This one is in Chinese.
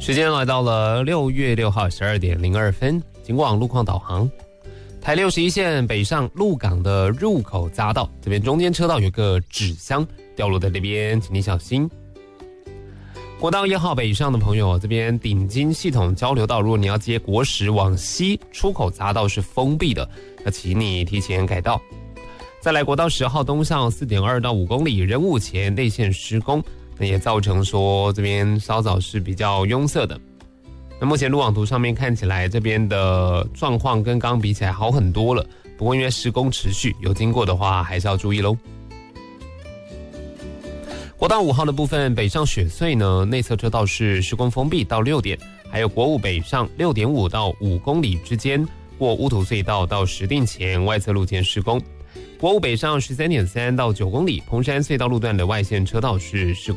时间来到了6月6号12点02分，警广路况导航。台61线北上鹿港的入口匝道，这边中间车道有个纸箱掉落在那边，请你小心。国道1号北上的朋友，这边顶金系统交流道，如果你要接国十往西，出口匝道是封闭的，那请你提前改道。再来国道10号东上 4.2 到5公里，仁武前内线施工，那也造成说这边稍早是比较拥塞的。那目前路网图上面看起来，这边的状况跟刚刚比起来好很多了，不过因为施工持续，有经过的话还是要注意咯。国道5号的部分北上雪隧呢，内侧车道是施工封闭到6点，还有国五北上 6.5 到5公里之间，过乌土隧道到石碇前外侧路肩施工。国五北上 13.3 到9公里，彭山隧道路段的外线车道是施工。